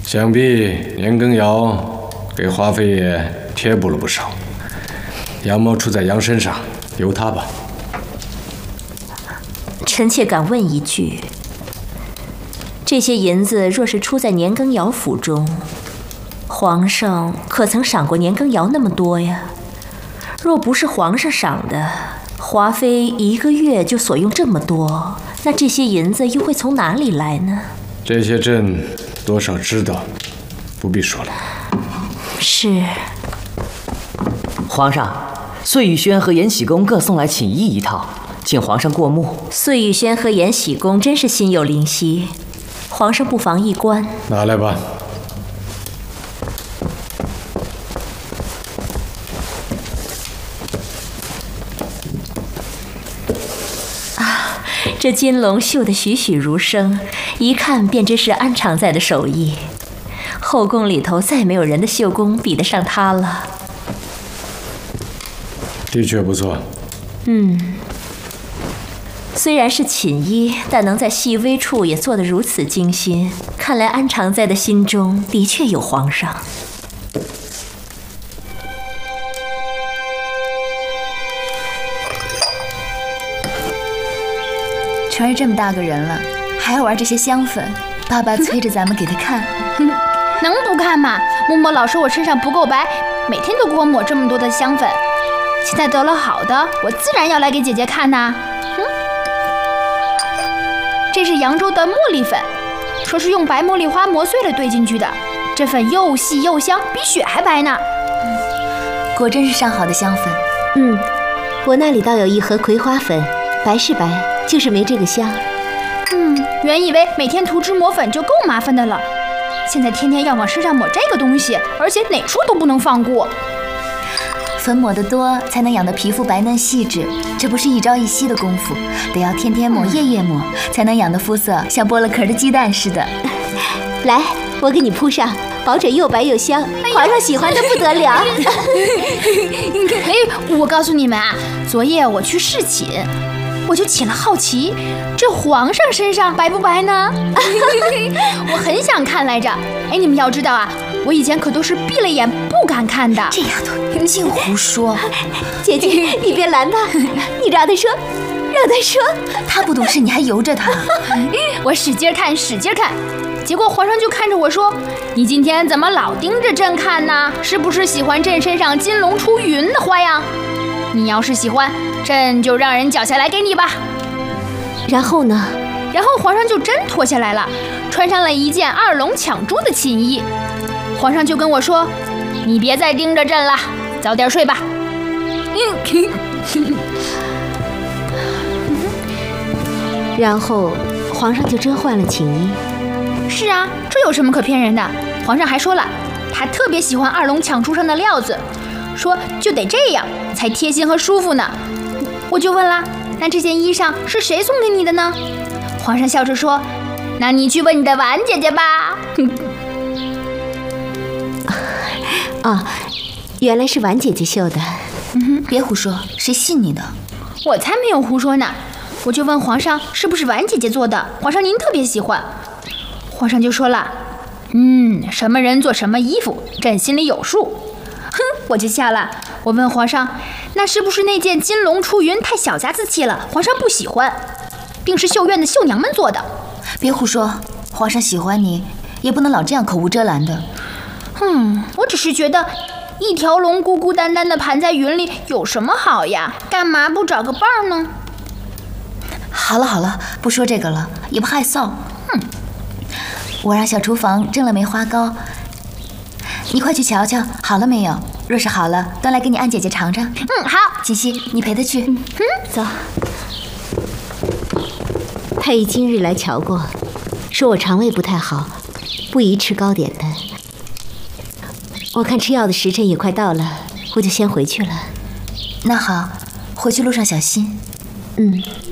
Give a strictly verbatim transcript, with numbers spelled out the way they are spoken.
想必年羹尧给华妃爷贴补了不少。羊毛出在羊身上，由他吧。 臣妾敢问一句：这些银子若是出在年羹尧府中，皇上可曾赏过年羹尧那么多呀？若不是皇上赏的，华妃一个月就所用这么多，那这些银子又会从哪里来呢？ 这些朕多少知道，不必说了。 是。 皇上，碎玉轩和延禧宫各送来锦衣一套，请皇上过目。 碎玉轩和延禧宫真是心有灵犀，皇上不妨一观。 拿来吧。 啊，这金龙绣得栩栩如生，一看便知是安常在的手艺。后宫里头再没有人的绣工比得上他了。 的确不错。 嗯，虽然是锦衣，但能在细微处也做得如此精心，看来安常在的心中的确有皇上。 晨儿这么大个人了，还要玩这些香粉，爸爸催着咱们给他看。 能不看吗？嬷嬷老说我身上不够白，每天都给我抹这么多的香粉。现在得了好的，我自然要来给姐姐看呐。嗯，这是扬州的茉莉粉，说是用白茉莉花磨碎了兑进去的，这粉又细又香，比雪还白呢。 果真是上好的香粉。 嗯，我那里倒有一盒葵花粉，白是白，就是没这个香。 嗯，原以为每天涂脂抹粉就够麻烦的了，现在天天要往身上抹这个东西，而且哪处都不能放过。 粉抹得多，才能养得皮肤白嫩细致，这不是一朝一夕的功夫，得要天天抹、夜夜抹，才能养得肤色像剥了壳的鸡蛋似的。 来，我给你铺上，保准又白又香，皇上喜欢的不得了。 哎，我告诉你们啊，昨夜我去侍寝，我就起了好奇，这皇上身上白不白呢？我很想看来着。哎，你们要知道啊，我以前可都是闭了眼不敢看的。 这丫头净胡说！ 姐姐，你别拦他，你让他说，让他说。 他不懂事，你还由着他。 我使劲看，使劲看，结果皇上就看着我说：“你今天怎么老盯着朕看呢？是不是喜欢朕身上金龙出云的花样？你要是喜欢，朕就让人绞下来给你吧。” 然后呢？ 然后皇上就真脱下来了，穿上了一件二龙抢珠的锦衣。皇上就跟我说：“你别再盯着朕了，早点睡吧。” 然后皇上就真换了锦衣。 是啊，这有什么可骗人的？皇上还说了，他特别喜欢二龙抢珠上的料子，说就得这样才贴心和舒服呢。我就问啦，那这件衣裳是谁送给你的呢？皇上笑着说：“那你去问你的婉姐姐吧。” 啊，原来是婉姐姐绣的。 嗯哼，别胡说，谁信你的？ 我才没有胡说呢。我就问皇上是不是婉姐姐做的，皇上您特别喜欢。皇上就说了：“嗯，什么人做什么衣服，朕心里有数。”哼，我就笑了。我问皇上，那是不是那件金龙出云太小家子气了，皇上不喜欢，并是绣院的绣娘们做的？ 别胡说，皇上喜欢你，也不能老这样口无遮拦的。 嗯，我只是觉得一条龙孤孤单单的盘在云里有什么好呀？干嘛不找个伴儿呢？ 好了好了，不说这个了，也不害臊。哼，我让小厨房蒸了梅花糕，你快去瞧瞧好了没有。若是好了，端来给你安姐姐尝尝。 嗯，好。 锦溪，你陪她去。 嗯，走。太医今日来瞧过，说我肠胃不太好，不宜吃糕点的。我看吃药的时辰也快到了，我就先回去了。 那好，回去路上小心。 嗯。